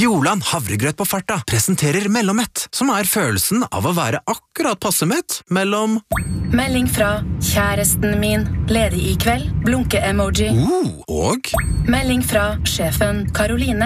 Fjordland havregrøt på farta presenterer Mellommett, som følelsen av å være akkurat passemett mellom... Melding fra kjæresten min, ledig i kveld, blunke-emoji. Og... Melding fra sjefen Karoline.